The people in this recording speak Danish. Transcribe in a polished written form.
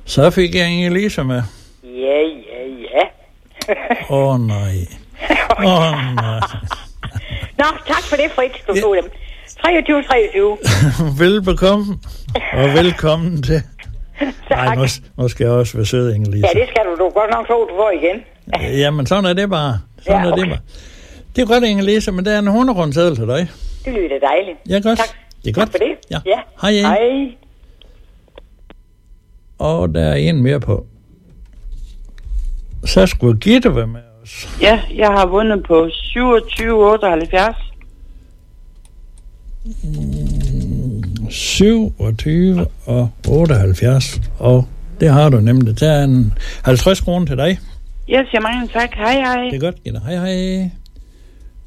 Så fik jeg Inge-Lise med. Ja. Nej. Nej. Nå, tak for det, Fritz. Du tog dem. 23. Velbekomme. Og velkommen til. Nej, nu skal jeg også være sød, Inge-Lise. Ja, det skal du. Du godt nok tro, du får igen. Jamen, sådan er det bare. Er det bare. Det er godt, Inge-Lise, men der er en 100-kroner seddel til dig. Det lyder dejligt. Ja, godt. Tak. Det er godt. Tak for det. Ja. Hej. Og der er en mere på. Så skulle Gitte være med os. Ja, jeg har vundet på 27,78. 27 og 78. Og det har du nemlig. Der er en 50 kroner til dig. Jeg siger mange tak. Hej. Det er godt, Gitte. Hej.